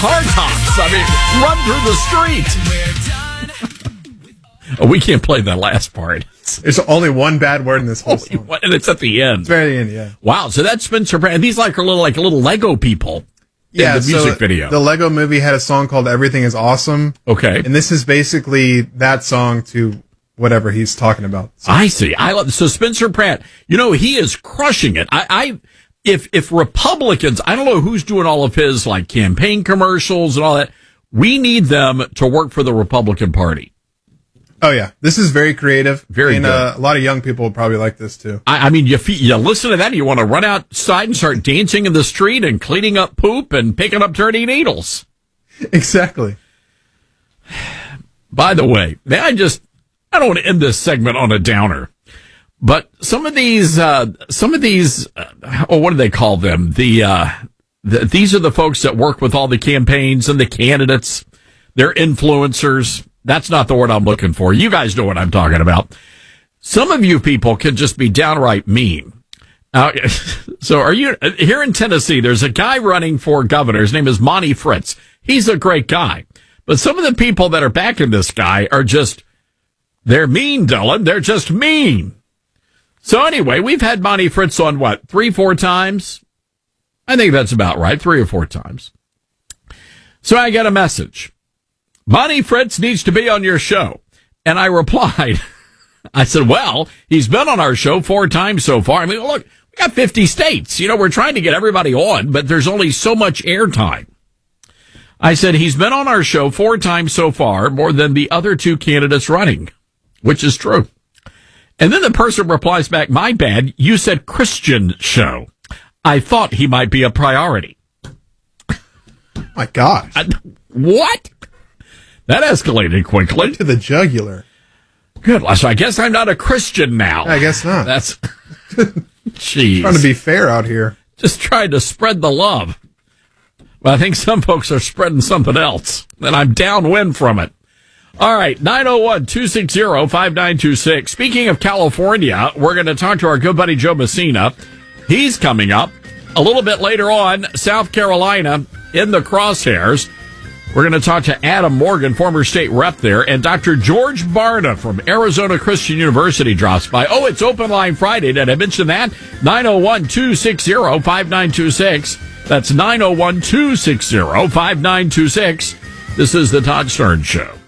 car tops. I mean, run through the street. Oh, we can't play that last part. There's only one bad word in this whole song. And it's at the end. It's very end, yeah. Wow, so that's Spencer Pratt. And these are little Lego people in the music video. The Lego movie had a song called Everything is Awesome. Okay. And this is basically that song to whatever he's talking about. So. I see. So Spencer Pratt, he is crushing it. If Republicans, I don't know who's doing all of his like campaign commercials and all that. We need them to work for the Republican Party. Oh yeah, this is very creative. Very and, good. A lot of young people would probably like this too. I mean, you listen to that, and you want to run outside and start dancing in the street and cleaning up poop and picking up dirty needles. Exactly. By the way, I don't want to end this segment on a downer, but some of these, what do they call them? These are the folks that work with all the campaigns and the candidates. They're influencers. That's not the word I'm looking for. You guys know what I'm talking about. Some of you people can just be downright mean. So are you here in Tennessee? There's a guy running for governor. His name is Monty Fritz. He's a great guy. But some of the people that are backing this guy are they're mean, Dylan. They're just mean. So anyway, we've had Monty Fritz on 3-4 times? I think that's about right. 3 or 4 times. So I get a message. Monty Fritz needs to be on your show. And I replied, I said, well, he's been on our show 4 times so far. I mean, look, we got 50 states. We're trying to get everybody on, but there's only so much airtime. I said, he's been on our show 4 times so far, more than the other 2 candidates running, which is true. And then the person replies back, my bad, you said Christian show. I thought he might be a priority. My gosh. What? That escalated quickly. To the jugular. Good. So I guess I'm not a Christian now. I guess not. That's... Jeez. Trying to be fair out here. Just trying to spread the love. Well, I think some folks are spreading something else, and I'm downwind from it. All right, 901-260-5926. Speaking of California, we're going to talk to our good buddy Joe Messina. He's coming up a little bit later on. South Carolina in the crosshairs. We're going to talk to Adam Morgan, former state rep there, and Dr. George Barna from Arizona Christian University drops by. Oh, it's Open Line Friday. Did I mention that? 901-260-5926. That's 901-260-5926. This is the Todd Stern Show.